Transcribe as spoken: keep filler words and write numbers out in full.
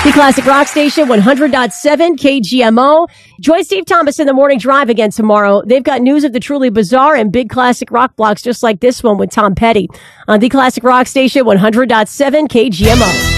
The Classic Rock Station, one hundred point seven K G M O. Join Steve Thomas in the morning drive again tomorrow. They've got news of the truly bizarre and big classic rock blocks just like this one with Tom Petty on the Classic Rock Station, one hundred point seven K G M O.